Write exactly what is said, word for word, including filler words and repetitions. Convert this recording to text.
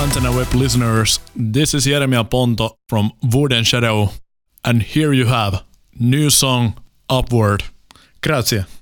Antenna Web listeners, this is Jeremia Ponto from Wood and Shadow, and here you have new song Upward. Grazie.